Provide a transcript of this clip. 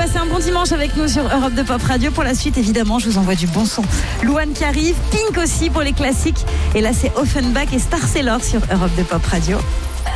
passer un bon dimanche avec nous sur Europe 2 Pop Radio. Pour la suite, évidemment, je vous envoie du bon son. Louane qui arrive, Pink aussi pour les classiques. Et là, c'est Offenbach et Star Sailor sur Europe 2 Pop Radio.